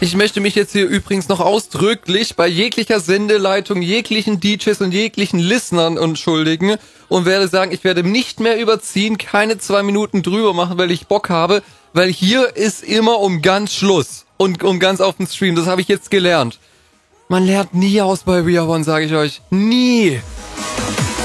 Ich möchte mich jetzt hier übrigens noch ausdrücklich bei jeglicher Sendeleitung, jeglichen DJs und jeglichen Listenern entschuldigen und werde sagen, ich werde nicht mehr überziehen, keine 2 Minuten drüber machen, weil ich Bock habe, weil hier ist immer um ganz Schluss und um ganz auf den Stream. Das habe ich jetzt gelernt. Man lernt nie aus bei We Are One, sage ich euch. Nie.